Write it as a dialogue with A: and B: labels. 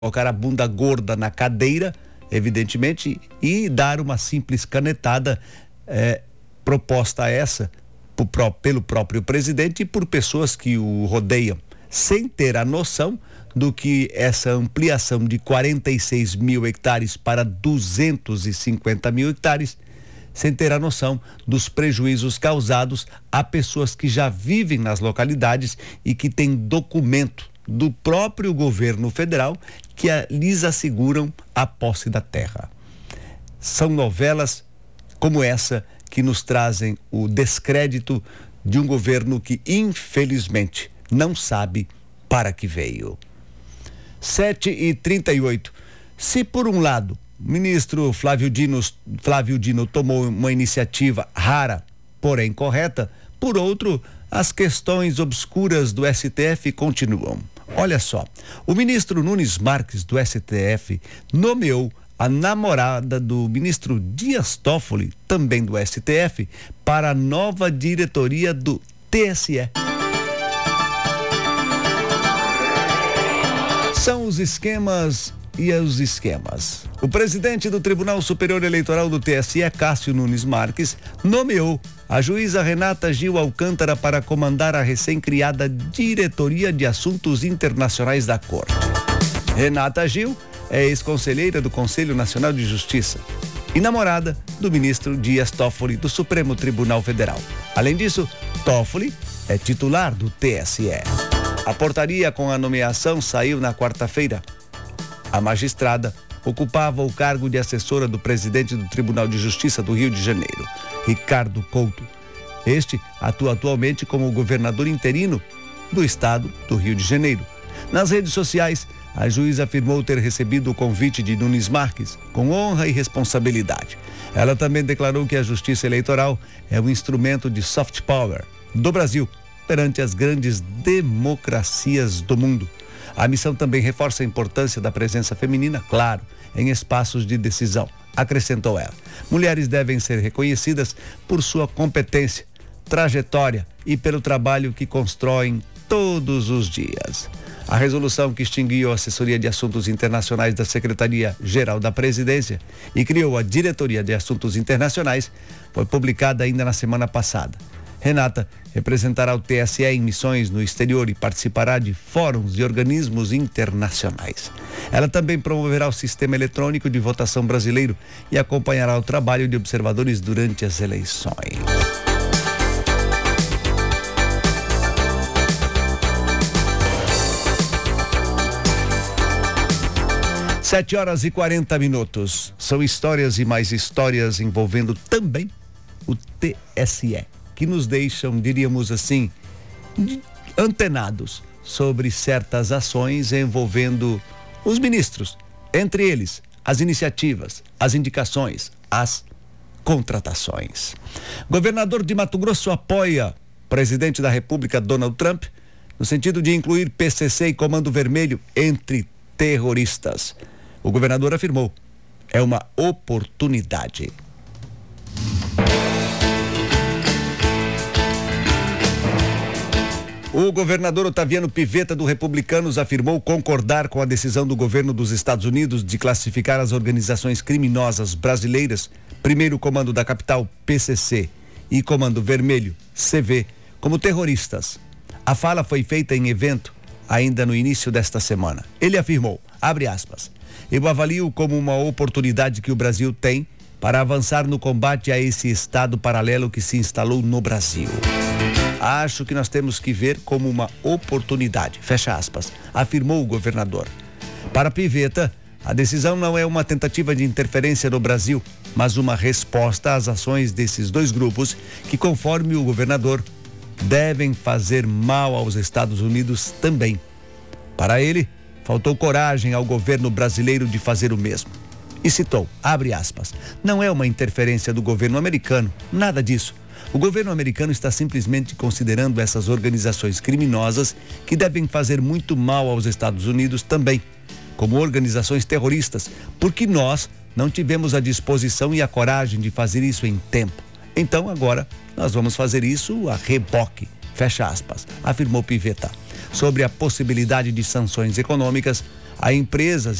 A: colocar a bunda gorda na cadeira, evidentemente, e dar uma simples canetada, proposta essa pelo próprio presidente e por pessoas que o rodeiam, sem ter a noção do que essa ampliação de 46 mil hectares para 250 mil hectares, sem ter a noção dos prejuízos causados a pessoas que já vivem nas localidades e que têm documento do próprio governo federal que lhes asseguram a posse da terra. São novelas como essa que nos trazem o descrédito de um governo que, infelizmente, não sabe para que veio. 7h38. Se por um lado o ministro Flávio Dino tomou uma iniciativa rara, porém correta, por outro, as questões obscuras do STF continuam. Olha só, o ministro Nunes Marques do STF nomeou a namorada do ministro Dias Toffoli, também do STF, para a nova diretoria do TSE. São os esquemas e os esquemas. O presidente do Tribunal Superior Eleitoral do TSE, Cássio Nunes Marques, nomeou a juíza Renata Gil Alcântara para comandar a recém-criada Diretoria de Assuntos Internacionais da Corte. Renata Gil é ex-conselheira do Conselho Nacional de Justiça e namorada do ministro Dias Toffoli do Supremo Tribunal Federal. Além disso, Toffoli é titular do TSE. A portaria com a nomeação saiu na quarta-feira. A magistrada ocupava o cargo de assessora do presidente do Tribunal de Justiça do Rio de Janeiro, Ricardo Couto. Este atua atualmente como governador interino do estado do Rio de Janeiro. Nas redes sociais, a juíza afirmou ter recebido o convite de Nunes Marques com honra e responsabilidade. Ela também declarou que a justiça eleitoral é um instrumento de soft power do Brasil perante as grandes democracias do mundo. A missão também reforça a importância da presença feminina, claro, em espaços de decisão, acrescentou ela. Mulheres devem ser reconhecidas por sua competência, trajetória e pelo trabalho que constroem todos os dias. A resolução que extinguiu a Assessoria de Assuntos Internacionais da Secretaria-Geral da Presidência e criou a Diretoria de Assuntos Internacionais foi publicada ainda na semana passada. Renata representará o TSE em missões no exterior e participará de fóruns e organismos internacionais. Ela também promoverá o sistema eletrônico de votação brasileiro e acompanhará o trabalho de observadores durante as eleições. Sete horas e 40 minutos. São histórias e mais histórias envolvendo também o TSE, que nos deixam, diríamos assim, antenados sobre certas ações envolvendo os ministros, entre eles as iniciativas, as indicações, as contratações. Governador de Mato Grosso apoia presidente da República Donald Trump no sentido de incluir PCC e Comando Vermelho entre terroristas. O governador afirmou: é uma oportunidade. O governador Otaviano Pivetta do Republicanos afirmou concordar com a decisão do governo dos Estados Unidos de classificar as organizações criminosas brasileiras, Primeiro Comando da Capital, PCC, e Comando Vermelho, CV, como terroristas. A fala foi feita em evento ainda no início desta semana. Ele afirmou, abre aspas, eu avalio como uma oportunidade que o Brasil tem para avançar no combate a esse Estado paralelo que se instalou no Brasil. Acho que nós temos que ver como uma oportunidade, fecha aspas, afirmou o governador. Para Pivetta, a decisão não é uma tentativa de interferência no Brasil, mas uma resposta às ações desses dois grupos que, conforme o governador, devem fazer mal aos Estados Unidos também. Para ele, faltou coragem ao governo brasileiro de fazer o mesmo. E citou, abre aspas, não é uma interferência do governo americano, nada disso. O governo americano está simplesmente considerando essas organizações criminosas que devem fazer muito mal aos Estados Unidos também, como organizações terroristas, porque nós não tivemos a disposição e a coragem de fazer isso em tempo. Então agora nós vamos fazer isso a reboque, fecha aspas, afirmou Pivetta. Sobre a possibilidade de sanções econômicas, a empresas